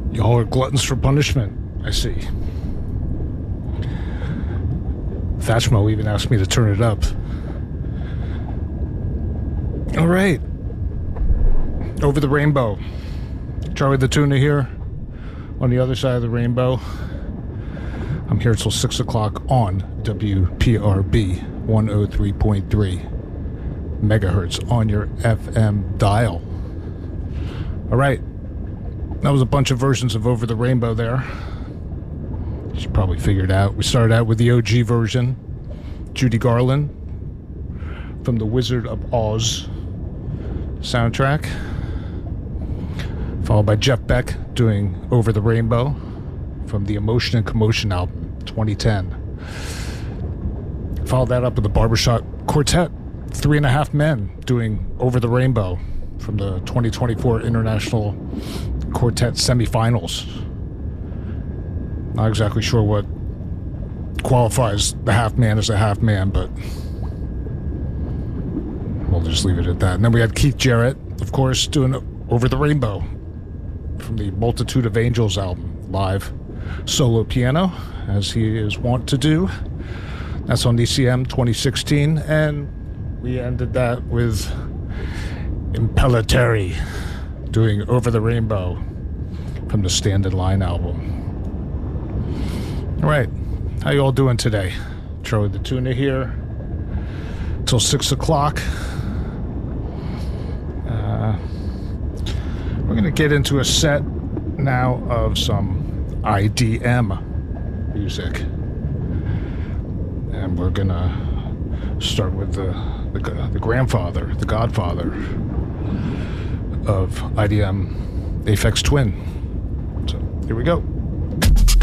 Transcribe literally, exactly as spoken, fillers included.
Y'all are gluttons for punishment, I see. Thatchmo even asked me to turn it up. All right. Over the rainbow. Charlie the Tuna here on the other side of the rainbow. I'm here till six o'clock on W P R B one oh three point three megahertz on your F M dial. All right. That was a bunch of versions of Over the Rainbow there. You should probably figure it out. We started out with the O G version, Judy Garland from the Wizard of Oz soundtrack, followed by Jeff Beck doing Over the Rainbow from the Emotion and Commotion album, twenty ten. Followed that up with the Barbershop Quartet, Three and a Half Men doing Over the Rainbow from the twenty twenty-four International Quartet Semifinals. Not exactly sure what qualifies the half man as a half man, but we'll just leave it at that. And then we had Keith Jarrett, of course, doing Over the Rainbow from the Multitude of Angels album, live solo piano, as he is wont to do. That's on D C M twenty sixteen. And we ended that with Impellitteri doing Over the Rainbow from the Stand in Line album. All right, how you all doing today? Charlie the Tuna here till six o'clock. Uh, we're gonna get into a set now of some I D M music, and we're gonna start with the the, the grandfather, the godfather of I D M, Aphex Twin. So here we go.